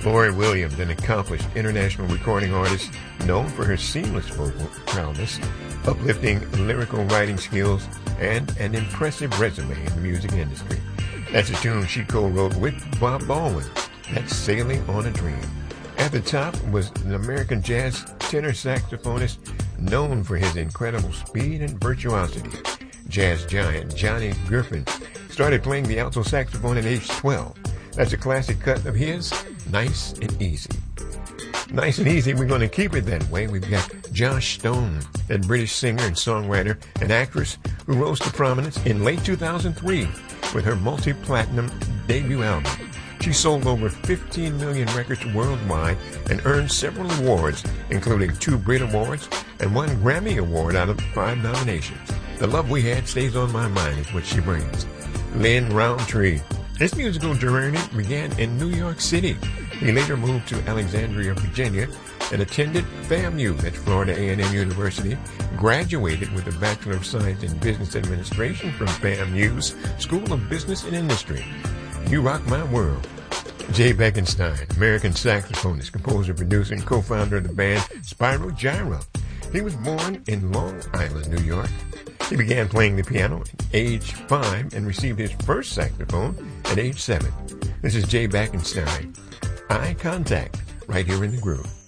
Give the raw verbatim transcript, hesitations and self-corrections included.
Lori Williams, an accomplished international recording artist known for her seamless vocal prowess, uplifting lyrical writing skills, and an impressive resume in the music industry. That's a tune she co-wrote with Bob Baldwin. That's Sailing on a Dream. At the top was an American jazz tenor saxophonist known for his incredible speed and virtuosity. Jazz giant Johnny Griffin started playing the alto saxophone at age twelve. That's a classic cut of his, Nice and Easy. Nice and Easy, we're going to keep it that way. We've got Josh Stone, that British singer and songwriter and actress who rose to prominence in late two thousand three with her multi-platinum debut album. She sold over fifteen million records worldwide and earned several awards, including two Brit Awards and one Grammy Award out of five nominations. The Love We Had Stays on My Mind is what she brings. Lynn Roundtree. His musical journey began in New York City. He later moved to Alexandria, Virginia, and attended FAMU, that's Florida A and M University, graduated with a Bachelor of Science in Business Administration from FAMU's School of Business and Industry. You Rock My World. Jay Beckenstein, American saxophonist, composer, producer, and co-founder of the band Spyro Gyra. He was born in Long Island, New York. He began playing the piano at age five and received his first saxophone at age seven. This is Jay Beckenstein. Eye Contact, right here in the groove.